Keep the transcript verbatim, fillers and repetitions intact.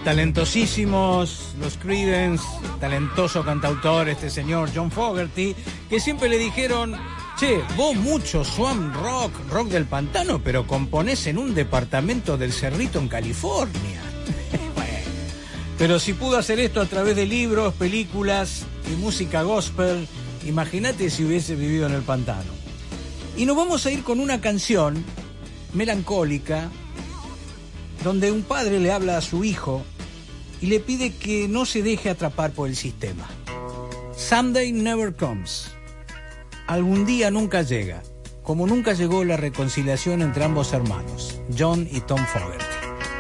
Talentosísimos los Creedence, talentoso cantautor este señor John Fogerty, que siempre le dijeron: che, vos mucho swamp rock, rock del pantano, pero componés en un departamento del Cerrito en California. Bueno, pero si pudo hacer esto a través de libros, películas y música gospel, imagínate si hubiese vivido en el pantano. Y nos vamos a ir con una canción melancólica, donde un padre le habla a su hijo y le pide que no se deje atrapar por el sistema. Someday never comes. Algún día nunca llega, como nunca llegó la reconciliación entre ambos hermanos, John y Tom Fogerty.